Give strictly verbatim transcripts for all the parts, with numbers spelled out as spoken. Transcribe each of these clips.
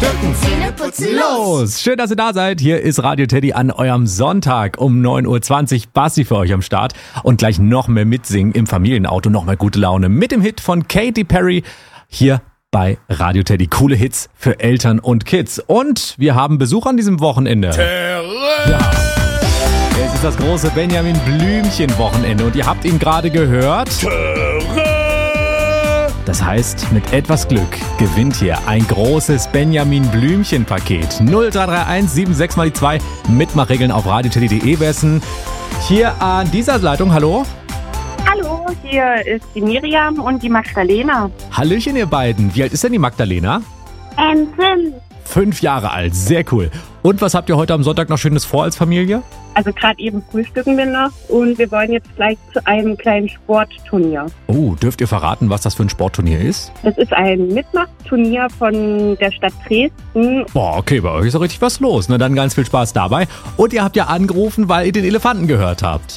Frühstücken, Zähne putzen, Los! Schön, dass ihr da seid. Hier ist Radio Teddy an eurem Sonntag um neun Uhr zwanzig. Basti für euch am Start. Und gleich noch mehr mitsingen im Familienauto. Noch mehr gute Laune mit dem Hit von Katy Perry. Hier bei Radio Teddy. Coole Hits für Eltern und Kids. Und wir haben Besuch an diesem Wochenende. Ja. Es ist das große Benjamin Blümchen-Wochenende. Und ihr habt ihn gerade gehört. Das heißt, mit etwas Glück gewinnt hier ein großes Benjamin Blümchen-Paket. null drei drei eins sieben sechs mal die zwei. Mitmachregeln auf radioteddy punkt de wissen. Hier an dieser Leitung, hallo? Hallo, hier ist die Miriam und die Magdalena. Hallöchen ihr beiden. Wie alt ist denn die Magdalena? Ähm, fünf. Fünf Jahre alt, sehr cool. Und was habt ihr heute am Sonntag noch Schönes vor als Familie? Also gerade eben frühstücken wir noch und wir wollen jetzt gleich zu einem kleinen Sportturnier. Oh, dürft ihr verraten, was das für ein Sportturnier ist? Das ist ein Mitmachturnier von der Stadt Dresden. Boah, okay, bei euch ist ja richtig was los. Na dann ganz viel Spaß dabei. Und ihr habt ja angerufen, weil ihr den Elefanten gehört habt.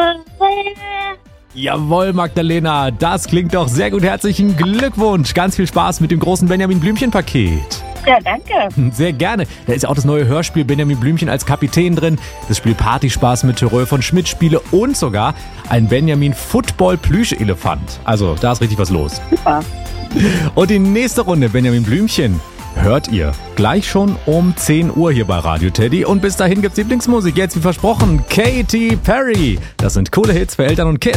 Jawohl, Magdalena, das klingt doch sehr gut. Herzlichen Glückwunsch. Ganz viel Spaß mit dem großen Benjamin Blümchen-Paket. Ja, danke. Sehr gerne. Da ist ja auch das neue Hörspiel Benjamin Blümchen als Kapitän drin. Das Spiel Partyspaß mit Terreur von Schmidt Spiele und sogar ein Benjamin Football Plüsch-Elefant. Also, da ist richtig was los. Super. Und die nächste Runde Benjamin Blümchen hört ihr gleich schon um zehn Uhr hier bei Radio Teddy. Und bis dahin gibt's Lieblingsmusik. Jetzt wie versprochen, Katy Perry. Das sind coole Hits für Eltern und Kids.